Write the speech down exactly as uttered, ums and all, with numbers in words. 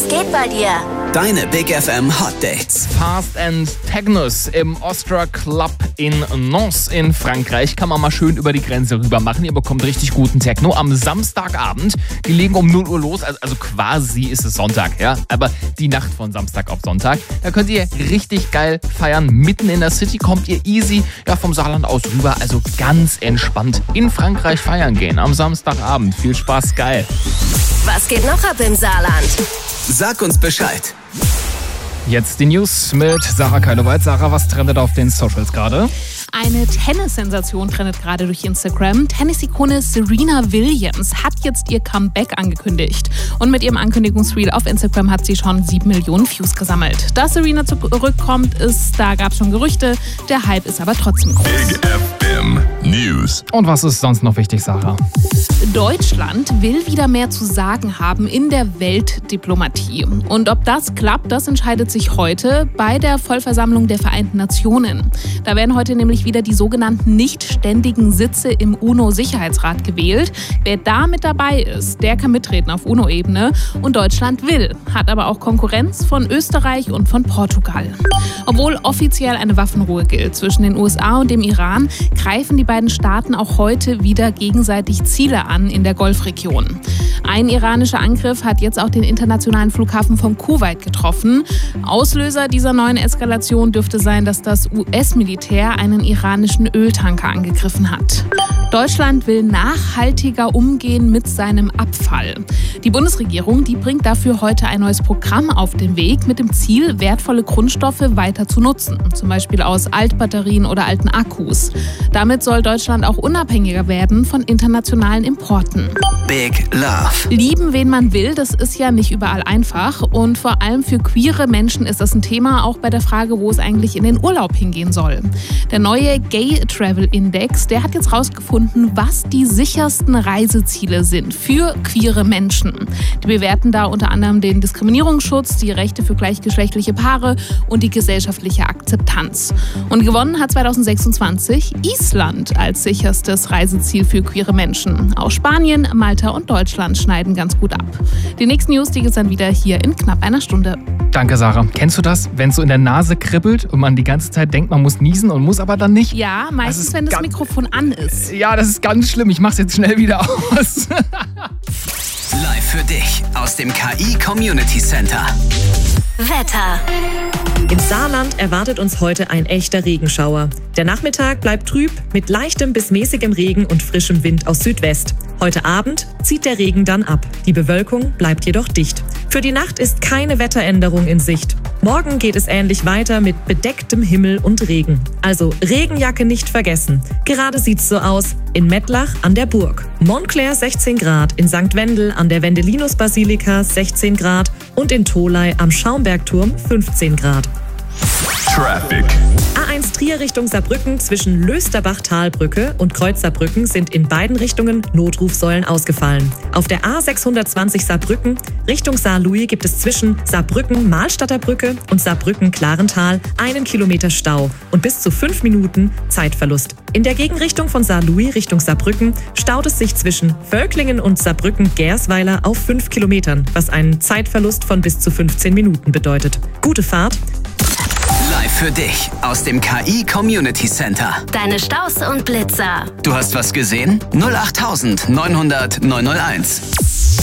geht bei dir? Deine Big F M Hot Dates. Fast and Technos im Ostra Club in Nantes in Frankreich. Kann man mal schön über die Grenze rüber machen. Ihr bekommt richtig guten Techno am Samstagabend. Die legen um null Uhr los, also, also quasi ist es Sonntag, ja. Aber die Nacht von Samstag auf Sonntag. Da könnt ihr richtig geil feiern. Mitten in der City kommt ihr easy ja, vom Saarland aus rüber. Also ganz entspannt in Frankreich feiern gehen am Samstagabend. Viel Spaß, geil. Was geht noch ab im Saarland? Sag uns Bescheid. Jetzt die News mit Sarah Keiloweit. Sarah, was trendet auf den Socials gerade? Eine Tennis-Sensation trendet gerade durch Instagram. Tennis-Ikone Serena Williams hat jetzt ihr Comeback angekündigt. Und mit ihrem Ankündigungsreel auf Instagram hat sie schon sieben Millionen Views gesammelt. Dass Serena zurückkommt, ist, da gab es schon Gerüchte. Der Hype ist aber trotzdem groß. Big F M News. Und was ist sonst noch wichtig, Sarah? Deutschland will wieder mehr zu sagen haben in der Weltdiplomatie. Und ob das klappt, das entscheidet sich heute bei der Vollversammlung der Vereinten Nationen. Da werden heute nämlich wieder die sogenannten nicht ständigen Sitze im UNO-Sicherheitsrat gewählt. Wer da mit dabei ist, der kann mitreden auf UNO-Ebene. Und Deutschland will, hat aber auch Konkurrenz von Österreich und von Portugal. Obwohl offiziell eine Waffenruhe gilt zwischen den U S A und dem Iran, greifen die beiden Staaten auch heute wieder gegenseitig Ziele an in der Golfregion. Ein iranischer Angriff hat jetzt auch den internationalen Flughafen von Kuwait getroffen. Auslöser dieser neuen Eskalation dürfte sein, dass das U S-Militär einen iranischen Öltanker angegriffen hat. Deutschland will nachhaltiger umgehen mit seinem Abfall. Die Bundesregierung, die bringt dafür heute ein neues Programm auf den Weg mit dem Ziel, wertvolle Grundstoffe weiter zu nutzen. Zum Beispiel aus Altbatterien oder alten Akkus. Damit soll Deutschland auch unabhängiger werden von internationalen Importen. Big Love. Lieben, wen man will, das ist ja nicht überall einfach. Und vor allem für queere Menschen ist das ein Thema, auch bei der Frage, wo es eigentlich in den Urlaub hingehen soll. Der neue Gay Travel Index, der hat jetzt rausgefunden, was die sichersten Reiseziele sind für queere Menschen. Die bewerten da unter anderem den Diskriminierungsschutz, die Rechte für gleichgeschlechtliche Paare und die gesellschaftliche Akzeptanz. Und gewonnen hat zwanzig sechsundzwanzig Island als sicherstes Reiseziel für queere Menschen. Auch Spanien, Malta und Deutschland schneiden ganz gut ab. Die nächsten News, die gibt es dann wieder hier in knapp einer Stunde. Danke, Sarah. Kennst du das, wenn es so in der Nase kribbelt und man die ganze Zeit denkt, man muss niesen und muss aber dann nicht? Ja, meistens, das wenn das ganz, Mikrofon an ist. Ja, das ist ganz schlimm. Ich mach's jetzt schnell wieder aus. Live für dich aus dem K I Community Center. Wetter. Im Saarland erwartet uns heute ein echter Regenschauer. Der Nachmittag bleibt trüb mit leichtem bis mäßigem Regen und frischem Wind aus Südwest. Heute Abend zieht der Regen dann ab. Die Bewölkung bleibt jedoch dicht. Für die Nacht ist keine Wetteränderung in Sicht. Morgen geht es ähnlich weiter mit bedecktem Himmel und Regen. Also Regenjacke nicht vergessen. Gerade sieht's so aus in Mettlach an der Burg. Montclair sechzehn Grad, in Sankt Wendel an der Wendelinus-Basilika sechzehn Grad und in Tholey am Schaumbergturm fünfzehn Grad. Traffic. A eins Trier Richtung Saarbrücken zwischen Lösterbach-Talbrücke und Kreuz Saarbrücken sind in beiden Richtungen Notrufsäulen ausgefallen. Auf der A sechshundertzwanzig Saarbrücken Richtung Saarlouis gibt es zwischen Saarbrücken-Mahlstadter Brücke und Saarbrücken-Klarental einen Kilometer Stau und bis zu fünf Minuten Zeitverlust. In der Gegenrichtung von Saarlouis Richtung Saarbrücken staut es sich zwischen Völklingen und Saarbrücken-Gersweiler auf fünf Kilometern, was einen Zeitverlust von bis zu fünfzehn Minuten bedeutet. Gute Fahrt! Live für dich aus dem K I Community Center. Deine Staus und Blitzer. Du hast was gesehen? null acht neunhundert neunhunderteins.